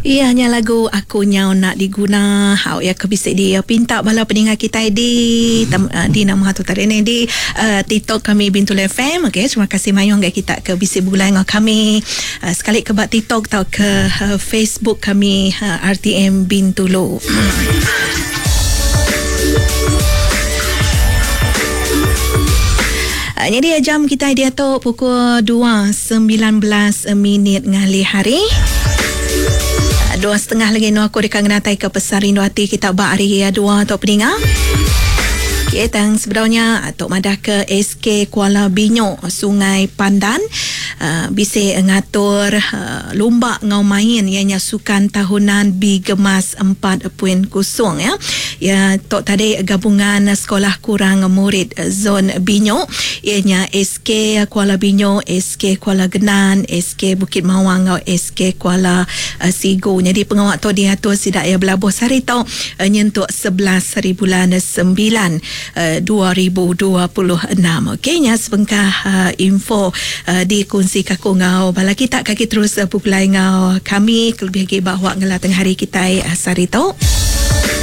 Ianya lagu aku nyau nak diguna hau ya kebisik dia pinta bala pendengar kita di nama hatu tadi ni di TikTok kami Bintul FM. Okey, terima kasih mayong gak kita ke bisik bulan dengan kami sekali ke bak TikTok atau ke Facebook kami RTM Bintulu. Jadi jam kita dia tu pukul 2.19 ngali hari. 2.30 lagi no aku dekat ngenatai ke pesan rindu hati kita bak hari 2 atau peninga. Okay, tang sebenarnya Tok Madah ke SK Kuala Binyo Sungai Pandan bisa ngatur lomba ngau main ianya sukan tahunan Bigemas 4.0 ya. Ya Tok tadi gabungan sekolah kurang murid zon Binyo ianya SK Kuala Binyo, SK Kuala Genan, SK Bukit Mawang ngau SK Kuala Sigo. Jadi pengawak tu dia tu sidak ya belabuh sari tau nyentuk 11 bulan 9 2026. Okey nya sebengkah info dikongsi kaku ngau bala kita kaki terus pupulai ngau kami kelebih lagi bahawa ngelateng hari kita sari tau.